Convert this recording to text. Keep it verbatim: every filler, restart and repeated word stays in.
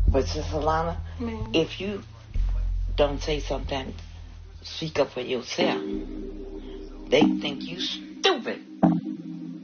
But Sister Lana, Ma'am. if you don't say something, speak up for yourself, they think you stupid.